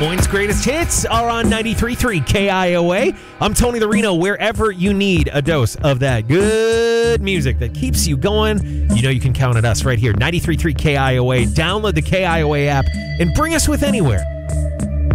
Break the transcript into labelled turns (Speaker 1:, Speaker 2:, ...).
Speaker 1: Moines' greatest hits are on 93.3 KIOA. I'm Tony the Reno. Wherever you need a dose of that good music that keeps you going, you know you can count on us right here. 93.3 KIOA. Download the KIOA app and bring us with anywhere.